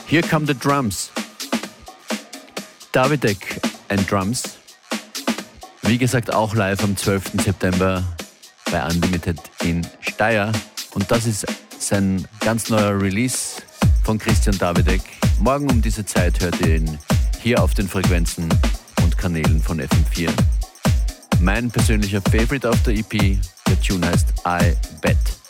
Here Come the Drums. Davidek and Drums. Wie gesagt, auch live am 12. September bei Unlimited in Steyr. Und das ist sein ganz neuer Release von Christian Davidek. Morgen um diese Zeit hört ihr ihn hier auf den Frequenzen und Kanälen von FM4. Mein persönlicher Favorite auf der EP, der Tune heißt I Bet.